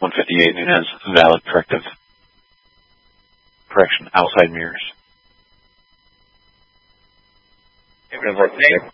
158 Nunez, valid corrective. Correction, outside mirrors. Thank